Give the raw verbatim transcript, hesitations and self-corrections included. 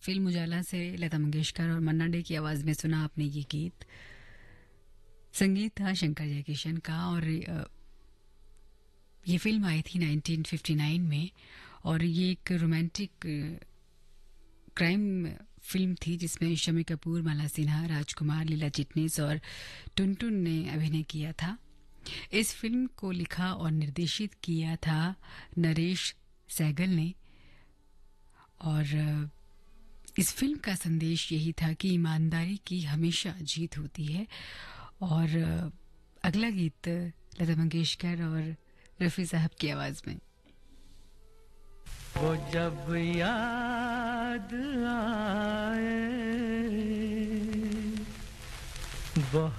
Film उजाला से लता मंगेशकर और मन्ना day की आवाज़ में सुना आपने ये गीत। संगीत था शंकर जयकिशन का और अ, ये फिल्म आई थी नाइनटीन फिफ्टी नाइन में और ये एक रोमांटिक क्राइम फिल्म थी जिसमें शम्मी कपूर, माला सिन्हा, राजकुमार, लीला चिटनीस और टुनटुन ने अभिनय किया था। इस फिल्म को लिखा और निर्देशित किया था नरेश सहगल ने और अ, इस फिल्म का संदेश यही था कि ईमानदारी की हमेशा जीत होती है। और अ, अगला गीत लता मंगेशकर और रफ़ी साहब की आवाज़ में। वो जब याद आए वो